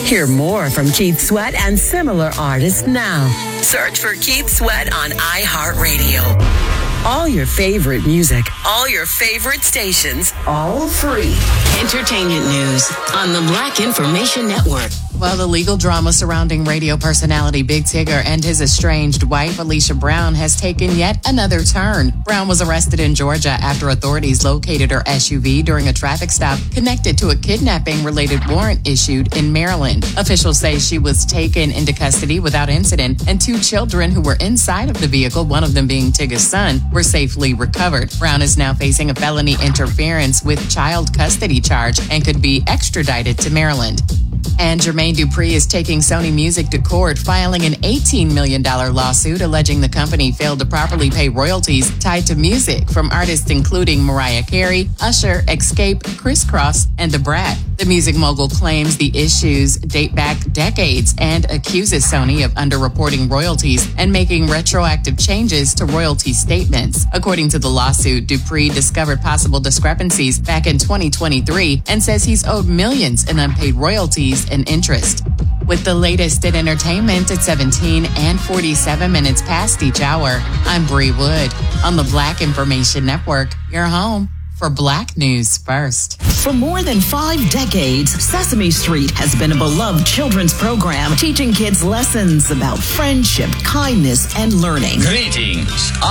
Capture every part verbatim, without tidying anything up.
Hear more from Keith Sweat and similar artists now. Search for Keith Sweat on iHeartRadio. All your favorite music, all your favorite stations, all free. Entertainment news on the Black Information Network. Well, the legal drama surrounding radio personality Big Tigger and his estranged wife, Alicia Brown, has taken yet another turn. Brown was arrested in Georgia after authorities located her S U V during a traffic stop connected to a kidnapping-related warrant issued in Maryland. Officials say she was taken into custody without incident, and two children who were inside of the vehicle, one of them being Tigger's son, were safely recovered. Brown is now facing a felony interference with child custody charge and could be extradited to Maryland. And Jermaine Dupri is taking Sony Music to court, filing an eighteen million dollars lawsuit alleging the company failed to properly pay royalties tied to music from artists including Mariah Carey, Usher, Xscape, Criss Cross, and Da Brat. The music mogul claims the issues date back decades and accuses Sony of underreporting royalties and making retroactive changes to royalty statements. According to the lawsuit, Dupri discovered possible discrepancies back in twenty twenty-three and says he's owed millions in unpaid royalties and interest. With the latest in entertainment at seventeen and forty-seven minutes past each hour, I'm Bree Wood on the Black Information Network, your home for Black News First. For more than five decades, Sesame Street has been a beloved children's program teaching kids lessons about friendship, kindness, and learning. Greetings,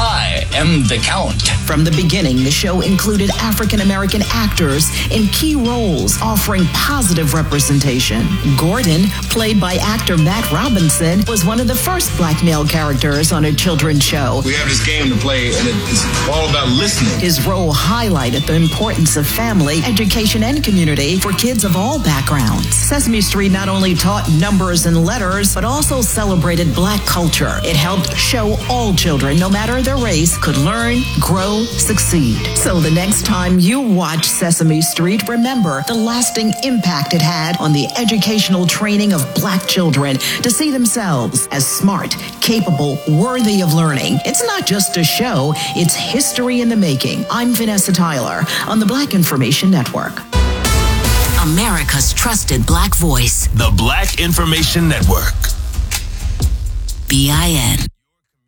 I am the Count. From the beginning, the show included African-American actors in key roles, offering positive representation. Gordon, played by actor Matt Robinson, was one of the first black male characters on a children's show. We have this game to play, and it's all about listening. His role highlighted the importance of family, education, and community for kids of all backgrounds. Sesame Street not only taught numbers and letters, but also celebrated black culture. It helped show all children, no matter their race, could learn, grow, succeed. So the next time you watch Sesame Street, remember the lasting impact it had on the educational training of black children to see themselves as smart, capable, worthy of learning. It's not just a show, it's history in the making. I'm Vanessa Tyler on the Black Information Network. America's trusted black voice. The Black Information Network. B I N.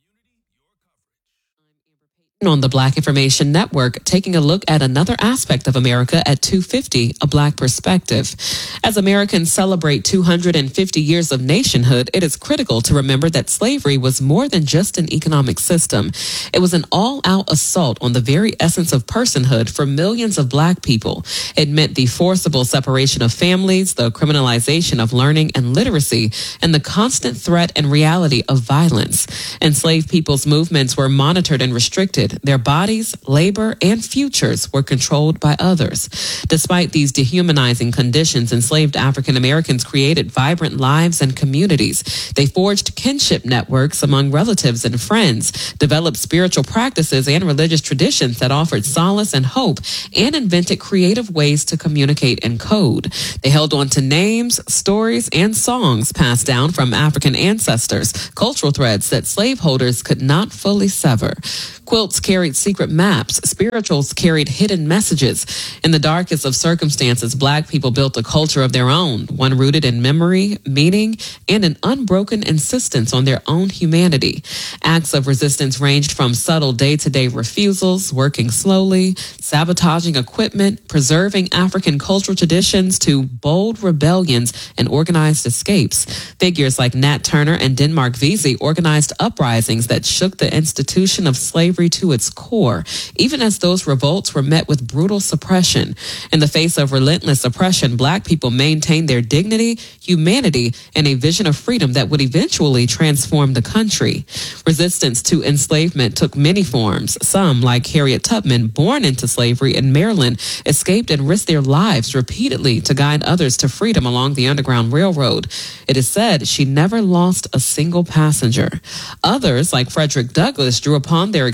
On the Black Information Network, taking a look at another aspect of America at two fifty, A Black Perspective. As Americans celebrate two hundred fifty years of nationhood, it is critical to remember that slavery was more than just an economic system. It was an all-out assault on the very essence of personhood for millions of black people. It meant the forcible separation of families, the criminalization of learning and literacy, and the constant threat and reality of violence. Enslaved people's movements were monitored and restricted. Their bodies, labor, and futures were controlled by others. Despite these dehumanizing conditions, enslaved African Americans created vibrant lives and communities. They forged kinship networks among relatives and friends, developed spiritual practices and religious traditions that offered solace and hope, and invented creative ways to communicate in code. They held on to names, stories, and songs passed down from African ancestors, cultural threads that slaveholders could not fully sever. Quilts carried secret maps. Spirituals carried hidden messages. In the darkest of circumstances, black people built a culture of their own, one rooted in memory, meaning, and an unbroken insistence on their own humanity. Acts of resistance ranged from subtle day-to-day refusals, working slowly, sabotaging equipment, preserving African cultural traditions, to bold rebellions and organized escapes. Figures like Nat Turner and Denmark Vesey organized uprisings that shook the institution of slavery to its core, even as those revolts were met with brutal suppression. In the face of relentless oppression, black people maintained their dignity, humanity, and a vision of freedom that would eventually transform the country. Resistance to enslavement took many forms. Some, like Harriet Tubman, born into slavery in Maryland, escaped and risked their lives repeatedly to guide others to freedom along the Underground Railroad. It is said she never lost a single passenger. Others, like Frederick Douglass, drew upon their experience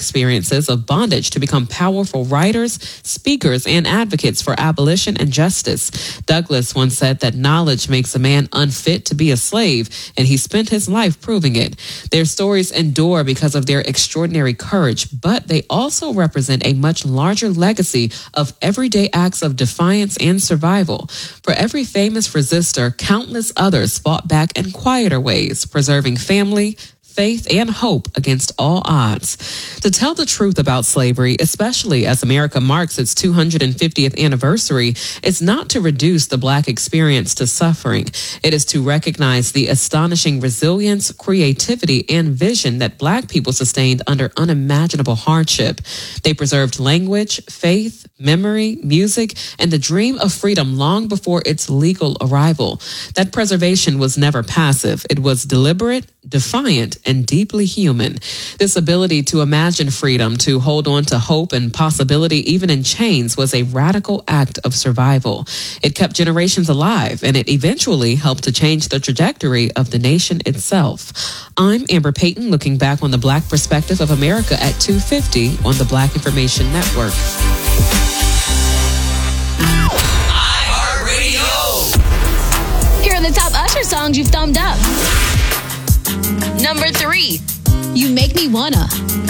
experiences of bondage to become powerful writers, speakers, and advocates for abolition and justice. Douglass once said that knowledge makes a man unfit to be a slave, and he spent his life proving it. Their stories endure because of their extraordinary courage, but they also represent a much larger legacy of everyday acts of defiance and survival. For every famous resistor, countless others fought back in quieter ways, preserving family, faith, and hope against all odds. To tell the truth about slavery, especially as America marks its two hundred fiftieth anniversary, is not to reduce the Black experience to suffering. It is to recognize the astonishing resilience, creativity, and vision that Black people sustained under unimaginable hardship. They preserved language, faith, memory, music, and the dream of freedom long before its legal arrival. That preservation was never passive. It was deliberate, defiant, and deeply human. This ability to imagine freedom, to hold on to hope and possibility even in chains, was a radical act of survival. It kept generations alive, and it eventually helped to change the trajectory of the nation itself. I'm Amber Payton, looking back on the Black perspective of America at two fifty on the Black Information Network. Here are the top Usher songs you've thumbed up. Number three, You Make Me Wanna.